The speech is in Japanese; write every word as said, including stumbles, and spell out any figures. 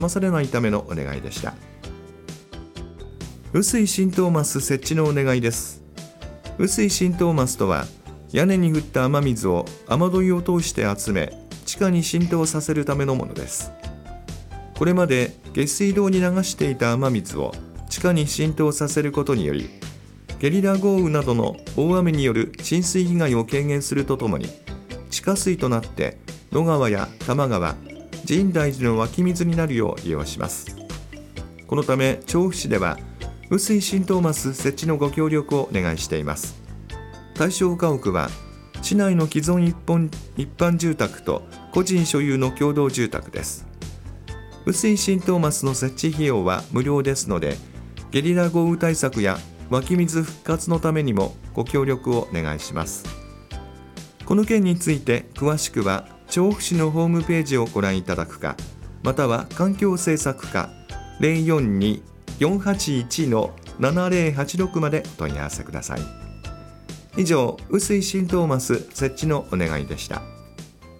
まされないためのお願いでした。雨水浸透マス設置のお願いです。雨水浸透マスとは、屋根に降った雨水を雨どいを通して集め、地下に浸透させるためのものです。これまで下水道に流していた雨水を地下に浸透させることにより、ゲリラ豪雨などの大雨による浸水被害を軽減するとともに、地下水となって野川や多摩川、深大寺の湧き水になるよう利用します。このため調布市では雨水浸透マス設置のご協力をお願いしています。対象家屋は市内の既存一本一般住宅と個人所有の共同住宅です。雨水浸透マスの設置費用は無料ですので、ゲリラ豪雨対策や湧き水復活のためにもご協力をお願いします。この件について詳しくは調布市のホームページをご覧いただくか、または環境政策課 ゼロよんに よんはちいち のななゼロはちろく までお問い合わせください。以上、雨水浸透マス設置のお願いでした。